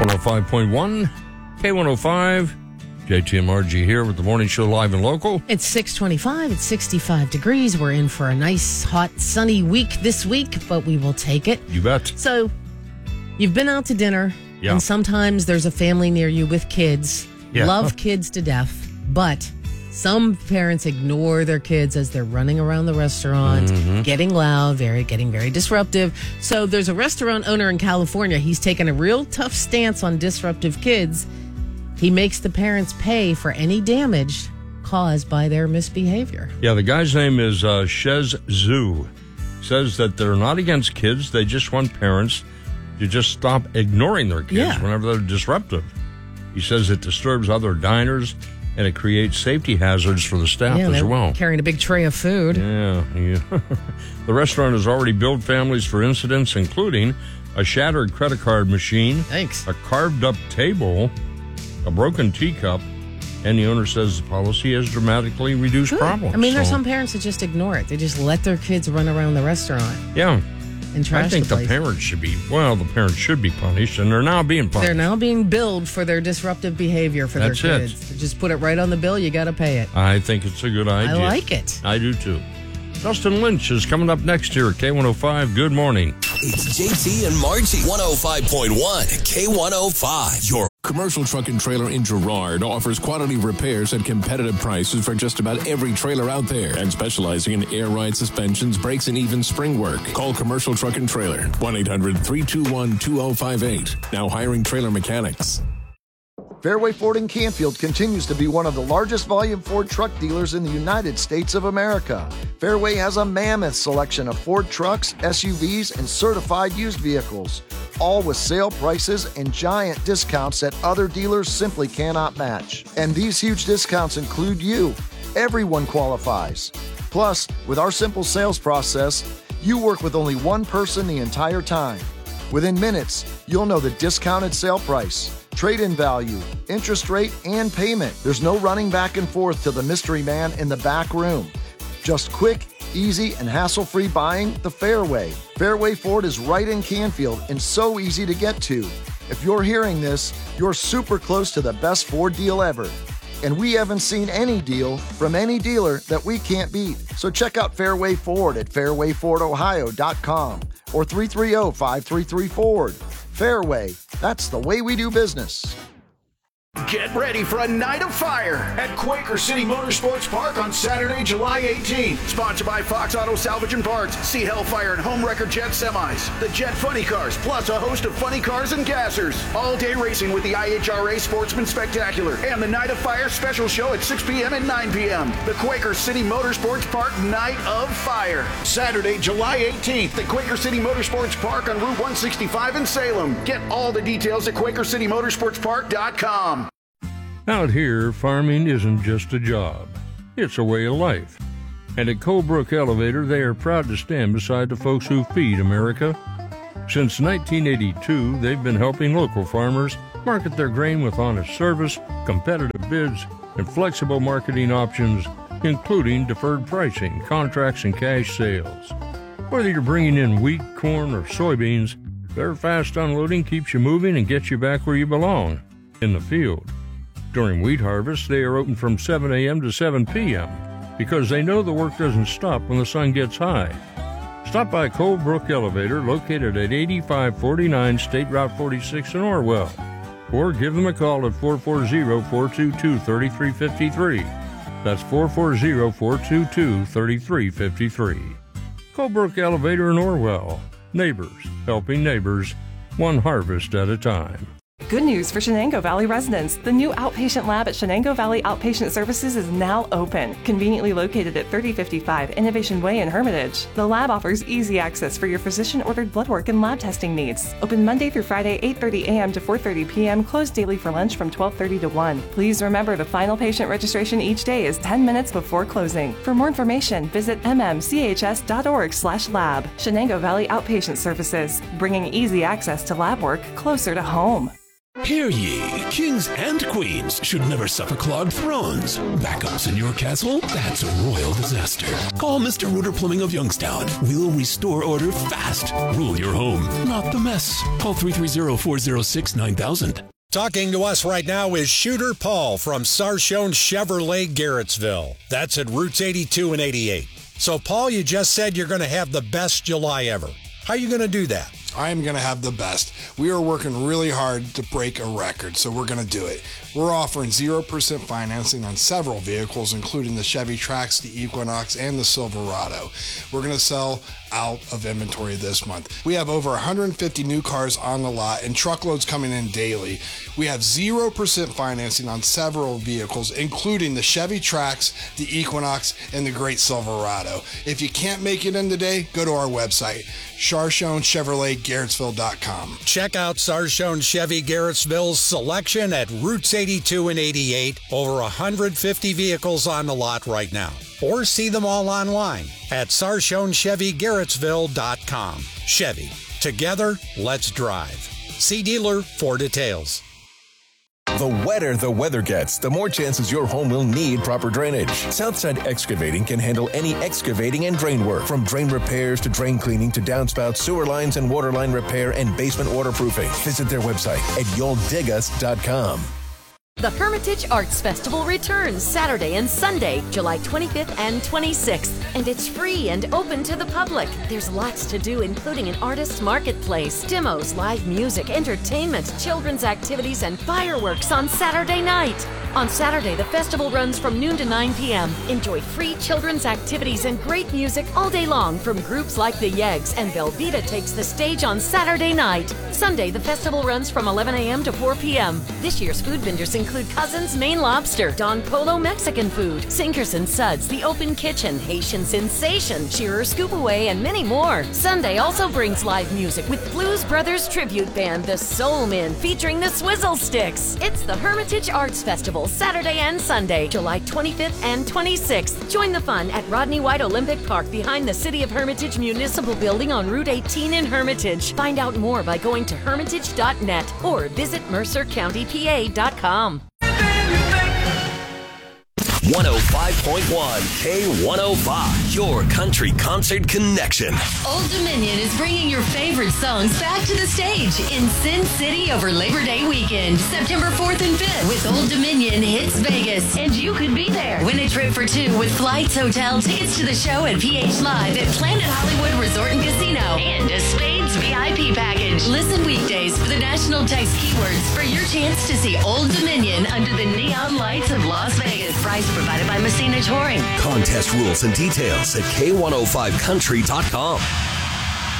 105.1, K105, JT and Margie here with the morning show live and local. It's 6:25. It's 65 degrees. We're in for a nice, hot, sunny week this week, but we will take it. You bet. So, you've been out to dinner, and sometimes there's a family near you with kids. Yeah. Love kids to death, but some parents ignore their kids as they're running around the restaurant, getting loud, getting very disruptive. So there's a restaurant owner in California. He's taken a real tough stance on disruptive kids. He makes the parents pay for any damage caused by their misbehavior. Yeah, the guy's name is Shez Zhu. Says that they're not against kids. They just want parents to just stop ignoring their kids whenever they're disruptive. He says it disturbs other diners and it creates safety hazards for the staff as well. Carrying a big tray of food. Yeah. The restaurant has already billed families for incidents, including a shattered credit card machine, a carved-up table, a broken teacup, and the owner says the policy has dramatically reduced problems. I mean, there's some parents that just ignore it. They just let their kids run around the restaurant. Yeah. And trash I think the the parents should be punished, and they're now being punished. They're now being billed for their disruptive behavior for their kids. They just put it right on the bill. You got to pay it. I think it's a good idea. I like it. I do, too. Justin Lynch is coming up next here at K105. Good morning. It's JT and Margie. 105.1 K105. Your Commercial Truck and Trailer in Girard offers quality repairs at competitive prices for just about every trailer out there, and specializing in air ride suspensions, brakes, and even spring work. Call Commercial Truck and Trailer, 1-800-321-2058. Now hiring trailer mechanics. Fairway Ford in Canfield continues to be one of the largest volume Ford truck dealers in the United States of America. Fairway has a mammoth selection of Ford trucks, SUVs, and certified used vehicles, all with sale prices and giant discounts that other dealers simply cannot match. And these huge discounts include you. Everyone qualifies. Plus, with our simple sales process, you work with only one person the entire time. Within minutes, you'll know the discounted sale price, trade-in value, interest rate, and payment. There's no running back and forth to the mystery man in the back room. Just quick, easy, and hassle-free buying the Fairway. Fairway Ford is right in Canfield and so easy to get to. If you're hearing this, you're super close to the best Ford deal ever. And we haven't seen any deal from any dealer that we can't beat. So check out Fairway Ford at fairwayfordohio.com or 330-533-FORD. Fairway, that's the way we do business. Get ready for a night of fire at Quaker City Motorsports Park on Saturday, July 18th. Sponsored by Fox Auto Salvage and Parts, Sea Hellfire and Home Wrecker Jet Semis, the Jet Funny Cars, plus a host of funny cars and gassers. All-day racing with the IHRA Sportsman Spectacular and the Night of Fire special show at 6 p.m. and 9 p.m. The Quaker City Motorsports Park Night of Fire. Saturday, July 18th at Quaker City Motorsports Park on Route 165 in Salem. Get all the details at QuakerCityMotorsportsPark.com. Out here, farming isn't just a job. It's a way of life. And at Colebrook Elevator, they are proud to stand beside the folks who feed America. Since 1982, they've been helping local farmers market their grain with honest service, competitive bids, and flexible marketing options, including deferred pricing, contracts, and cash sales. Whether you're bringing in wheat, corn, or soybeans, their fast unloading keeps you moving and gets you back where you belong, in the field. During wheat harvest, they are open from 7 a.m. to 7 p.m. because they know the work doesn't stop when the sun gets high. Stop by Colebrook Elevator, located at 8549 State Route 46 in Orwell, or give them a call at 440-422-3353. That's 440-422-3353. Colebrook Elevator in Orwell. Neighbors helping neighbors, one harvest at a time. Good news for Shenango Valley residents. The new outpatient lab at Shenango Valley Outpatient Services is now open, conveniently located at 3055 Innovation Way in Hermitage. The lab offers easy access for your physician-ordered blood work and lab testing needs. Open Monday through Friday, 8:30 a.m. to 4:30 p.m., closed daily for lunch from 12:30 to 1. Please remember the final patient registration each day is 10 minutes before closing. For more information, visit mmchs.org/lab. Shenango Valley Outpatient Services, bringing easy access to lab work closer to home. Hear ye, kings and queens should never suffer clogged thrones. Backups in your castle? That's a royal disaster. Call Mr. Rooter Plumbing of Youngstown. We'll restore order fast. Rule your home, not the mess. Call 330-406-9000. Talking to us right now is Shooter Paul from Sarshone Chevrolet Garrettsville. That's at Routes 82 and 88. So, Paul, you just said you're going to have the best July ever. How are you going to do that? I am going to have the best. We are working really hard to break a record, so we're going to do it. We're offering 0% financing on several vehicles, including the Chevy Trax, the Equinox, and the Silverado. We're going to sell out of inventory this month. We have over 150 new cars on the lot and truckloads coming in daily. We have 0% financing on several vehicles, including the Chevy Trax, the Equinox, and the great Silverado. If you can't make it in today, go to our website, SharshoneChevroletGarrettsville.com. Check out Sarshone Chevy Garrettsville's selection at Routes 82 and 88. Over 150 vehicles on the lot right now. Or see them all online at SarshonChevyGarrettsville.com. Chevy. Together, let's drive. See dealer for details. The wetter the weather gets, the more chances your home will need proper drainage. Southside Excavating can handle any excavating and drain work, from drain repairs to drain cleaning to downspout, sewer lines and water line repair and basement waterproofing. Visit their website at you'lldigus.com. The Hermitage Arts Festival returns Saturday and Sunday, July 25th and 26th, and it's free and open to the public. There's lots to do, including an artist's marketplace, demos, live music, entertainment, children's activities, and fireworks on Saturday night. On Saturday, the festival runs from noon to 9 p.m. Enjoy free children's activities and great music all day long from groups like the Yeggs, and Velveeta takes the stage on Saturday night. Sunday, the festival runs from 11 a.m. to 4 p.m. This year's food vendors include Cousins Maine Lobster, Don Polo Mexican Food, Sinkers and Suds, The Open Kitchen, Haitian Sensation, Shearer Scoop Away, and many more. Sunday also brings live music with Blues Brothers tribute band, The Soul Men, featuring the Swizzle Sticks. It's the Hermitage Arts Festival, Saturday and Sunday, July 25th and 26th. Join the fun at Rodney White Olympic Park behind the City of Hermitage Municipal Building on Route 18 in Hermitage. Find out more by going to hermitage.net or visit mercercountypa.com. 105.1 K105, your country concert connection. Old Dominion is bringing your favorite songs back to the stage in Sin City over Labor Day weekend, September 4th and 5th, with Old Dominion Hits Vegas. And you could be there. Win a trip for two with flights, hotel, tickets to the show at PH Live at Planet Hollywood Resort and Casino, and a Spades VIP package. Listen weekdays for the national text keywords for your chance to see Old Dominion under the neon lights of Las Vegas. Price provided by Messina Touring. Contest rules and details at K105country.com.